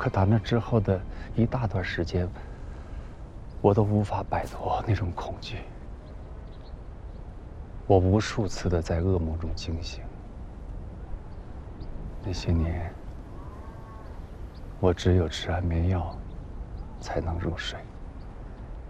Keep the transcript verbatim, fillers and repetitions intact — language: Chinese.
可打那之后的一大段时间，我都无法摆脱那种恐惧。我无数次的在噩梦中惊醒。那些年，我只有吃安眠药才能入睡。